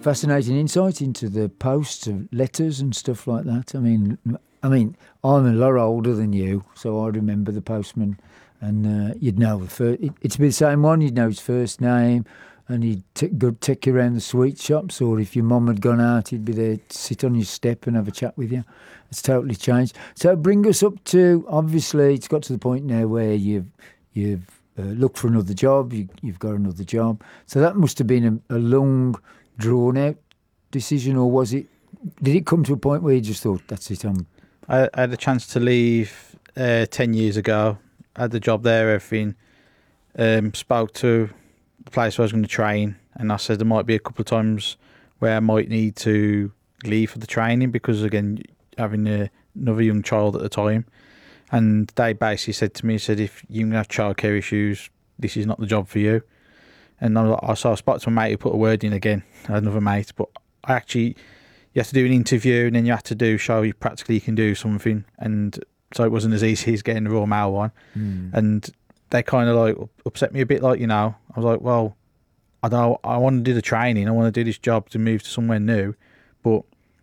fascinating insight into the posts of letters and stuff like that. I mean, I'm a lot older than you, so I remember the postman, and you'd know the first. It'd be the same one. You'd know his first name, and he'd take you around the sweet shops, or if your mum had gone out, he'd be there to sit on your step and have a chat with you. It's totally changed. So bring us up to, obviously, it's got to the point now where you've looked for another job, you've got another job. So that must have been a long, drawn-out decision, or did it come to a point where you just thought, that's it, I had a chance to leave 10 years ago. I had the job there, everything. Spoke to the place where I was going to train, and I said there might be a couple of times where I might need to leave for the training because, again, having another young child at the time. And they basically said to me, if you have childcare issues, this is not the job for you. And I spoke to my mate who put a word in again, another mate, but you have to do an interview and then you have to show you practically you can do something. And so it wasn't as easy as getting the Royal Mail one. And they kind of like upset me a bit, like, I was like, well, I don't know, I want to do the training, I want to do this job to move to somewhere new, but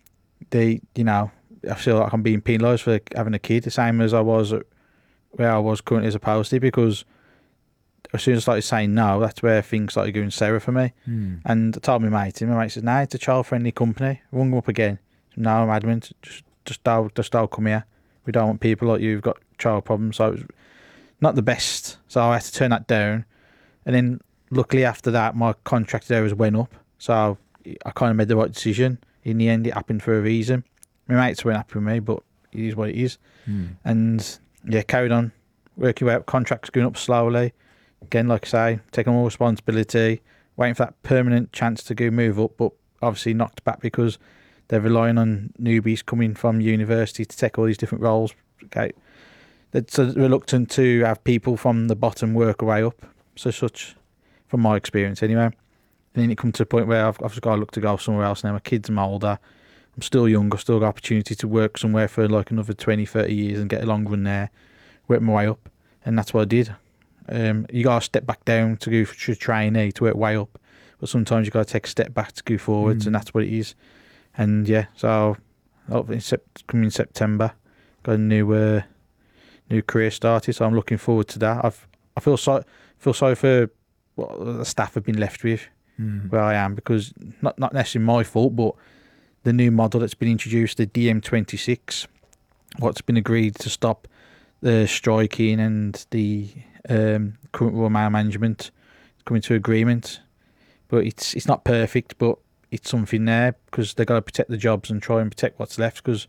I feel like I'm being penalised for having a kid, the same as I was where I was currently as a postie, because as soon as I started saying no, that's where things started going sour for me. And I told my mate, and my mate says, it's a child-friendly company. I rung him up again. No, I'm adamant, just don't come here. We don't want people like you who've got child problems. So it was not the best, so I had to turn that down. And then luckily after that, my contract there went up, so I kind of made the right decision. In the end, it happened for a reason. My mates weren't happy with me, but it is what it is. And carried on working out, contracts going up slowly. Again, like I say, taking more responsibility, waiting for that permanent chance to go move up, but obviously knocked back because they're relying on newbies coming from university to take all these different roles. Okay, they're reluctant to have people from the bottom work their way up. Such, from my experience anyway. And then it comes to a point where I've just got to look to go somewhere else now. My kids are older. I'm still young. I've still got opportunity to work somewhere for like another 20, 30 years and get a long run there, work my way up. And that's what I did. You got to step back down to go for trainee to work way up. But sometimes you got to take a step back to go forwards, and that's what it is. And so coming September, got a new career started. So I'm looking forward to that. I feel sorry for what the staff have been left with where I am, because not necessarily my fault, but the new model that's been introduced, the DM26, what's been agreed to stop the striking and the current Royal Mail management coming to agreement. But it's not perfect, but it's something there, because they've got to protect the jobs and try and protect what's left, because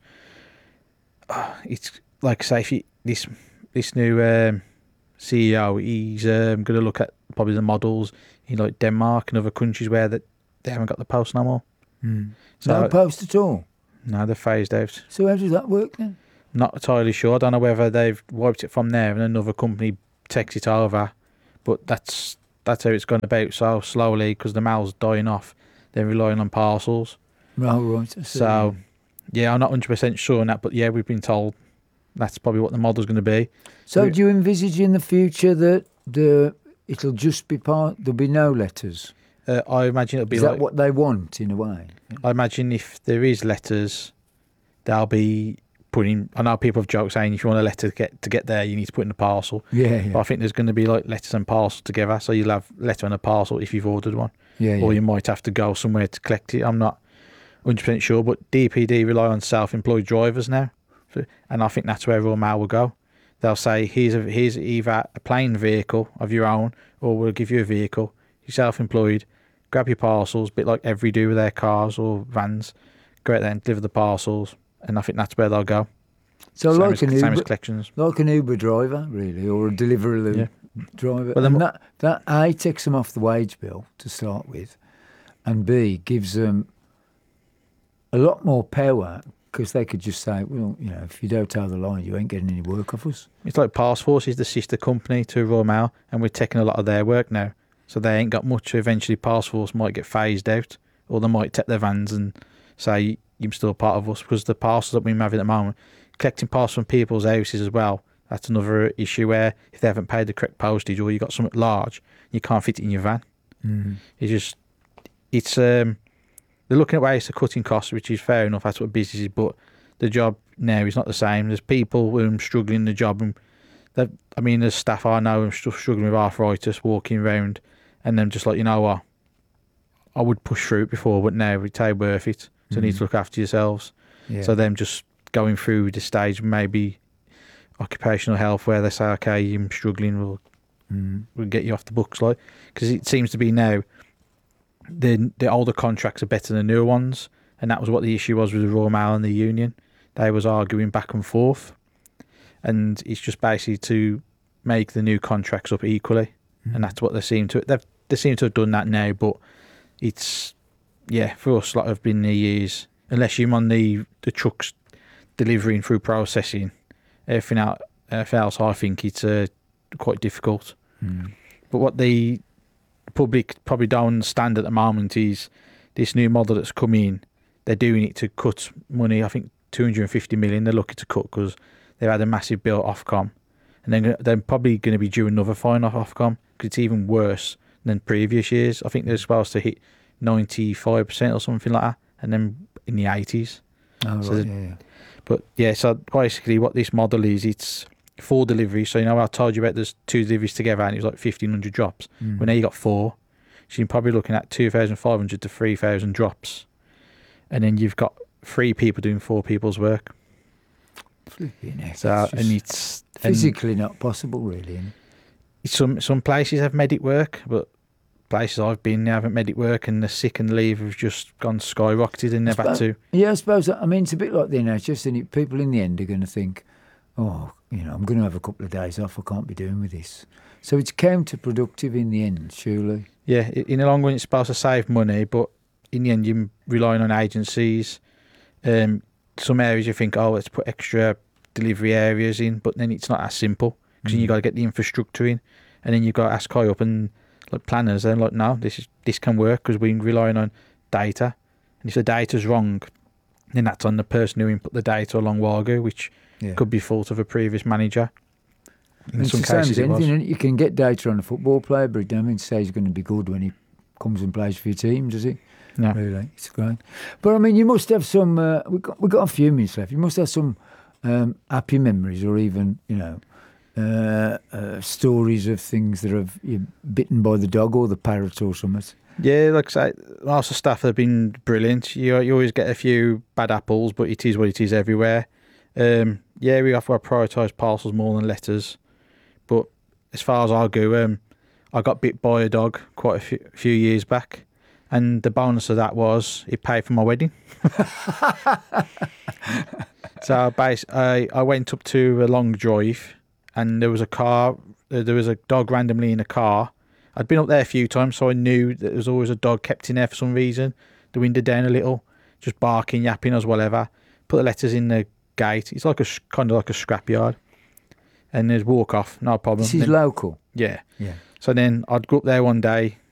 it's like I say, this new CEO, he's going to look at probably the models in like Denmark and other countries where they haven't got the post no more. So, no post at all? No, they're phased out. So how does that work then? Not entirely sure. I don't know whether they've wiped it from there and another company takes it over, but that's how it's gone about so slowly, because the mail's dying off. They're relying on parcels. Oh, right. So, I'm not 100% sure on that, but we've been told that's probably what the model's going to be. So do you envisage in the future that it'll just be there'll be no letters? I imagine it'll be Is that what they want, in a way? I imagine if there is letters, they'll be putting. I know people have joked saying if you want a letter to get there, you need to put in a parcel. Yeah. But I think there's going to be like letters and parcels together, so you'll have letter and a parcel if you've ordered one. Or you might have to go somewhere to collect it. I'm not 100% sure, but DPD rely on self-employed drivers now, and I think that's where Royal Mail will go. They'll say, here's either a plain vehicle of your own, or we'll give you a vehicle. You're self-employed. Grab your parcels, a bit like Every do with their cars or vans. Go out there and deliver the parcels, and I think that's where they'll go. So same as collections. Like an Uber driver, really, or a Deliveroo driver. Well, and that A, takes them off the wage bill to start with, and B, gives them a lot more power, because they could just say, well, if you don't toe the line, you ain't getting any work off us. It's like Parcelforce is the sister company to Royal Mail, and we're taking a lot of their work now. So they ain't got much. Eventually, Parcelforce might get phased out, or they might take their vans and say, you're still part of us, because the parcels that we're having at the moment, collecting parcels from people's houses as well, that's another issue where if they haven't paid the correct postage, or you got something large, you can't fit it in your van. There's they're looking at ways to cutting costs, which is fair enough. That's what business is. But the job now is not the same. There's people who are struggling in the job, and there's staff I know who are struggling with arthritis, walking around, and then just like, you know what, I would push through it before, but now it's worth it. So you need to look after yourselves. Yeah. So them just going through the stage, maybe occupational health, where they say, okay, I'm struggling, we'll get you off the books, like, because it seems to be now the older contracts are better than the newer ones, and that was what the issue was with the Royal Mail and the union. They was arguing back and forth, and it's just basically to make the new contracts up equally, and that's what they seem to have done that now. But it's, yeah, for us, like, have been the years, unless you're on the trucks delivering through processing, everything else, I think it's quite difficult. But what the public probably don't understand at the moment is this new model that's come in. They're doing it to cut money. I think 250 million they're looking to cut because they've had a massive bill at Ofcom, and then they're probably going to be due another fine off Ofcom because it's even worse than previous years. I think they're supposed to hit 95% or something like that, and then in the 80s. Oh, So right, yeah. But yeah, so basically what this model is, it's 4 deliveries. So, you know, I told you about there's 2 deliveries together and it was like 1,500 drops. Well, now you got 4. So you're probably looking at 2,500 to 3,000 drops. And then you've got 3 people doing 4 people's work. Flipping heck, So, it's and it's physically not possible, really. Isn't it? some places have medic work, but places I've been, they haven't medic work, and the sick and leave have just gone skyrocketed, and they've had to. Yeah, I suppose. I mean, it's a bit like the NHS, isn't it? People in the end are going to think, oh, you know, I'm going to have a couple of days off. I can't be doing with this. So it's counterproductive in the end, surely. Yeah, in the long run, it's supposed to save money, but in the end, you're relying on agencies. Some areas you think, oh, let's put extra delivery areas in, but then it's not as simple because you got to get the infrastructure in, and then you've got to ask high up and like planners. They're like, no, this can work because we're relying on data, and if the data's wrong, then that's on the person who input the data a long while ago, which could be fault of a previous manager. In some cases, it was. You can get data on a football player, but it doesn't say he's going to be good when he comes and plays for your team, does he? No. Really, it's great. But I mean, you must have some. We got a few minutes left. You must have some happy memories, or even stories of things that have you bitten by the dog or the parrot or something. Yeah, like I say, lots of staff have been brilliant. You always get a few bad apples, but it is what it is everywhere. Yeah, we have to prioritise parcels more than letters. But as far as I go, I got bit by a dog quite a few years back, and the bonus of that was it paid for my wedding. So I went up to a long drive, and there was a dog randomly in a car. I'd been up there a few times, so I knew that there was always a dog kept in there for some reason. The window down a little, just barking, yapping, or whatever. Put the letters in the gate. It's like kind of like a scrapyard. And there's walk off, no problem. This is local. Yeah. Yeah. So then I'd go up there one day,